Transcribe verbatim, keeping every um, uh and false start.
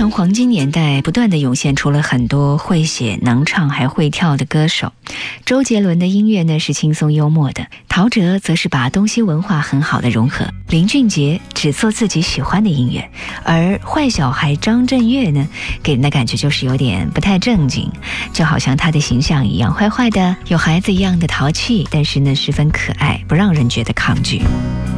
坛黄金年代不断地涌现出了很多会写能唱还会跳的歌手。周杰伦的音乐呢是轻松幽默的，陶喆则是把东西文化很好的融合，林俊杰只做自己喜欢的音乐，而坏小孩张震岳呢给人的感觉就是有点不太正经，就好像他的形象一样，坏坏的，有孩子一样的淘气，但是呢十分可爱，不让人觉得抗拒。